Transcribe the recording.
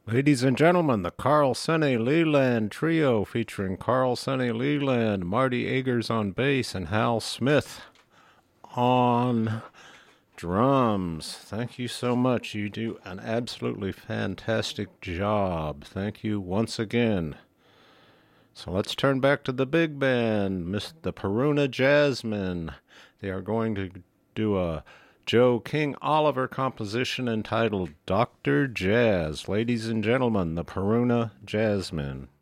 Ladies and gentlemen, the Carl Sene Leland Trio featuring Carl Sene Leland, Marty Agers on bass, and Hal Smith on drums. Thank you so much. You do an absolutely fantastic job. Thank you once again. So let's turn back to the big band, the Peruna Jazzmen. They are going to do a Joe King Oliver composition entitled Dr. Jazz. Ladies and gentlemen, the Peruna Jazzmen.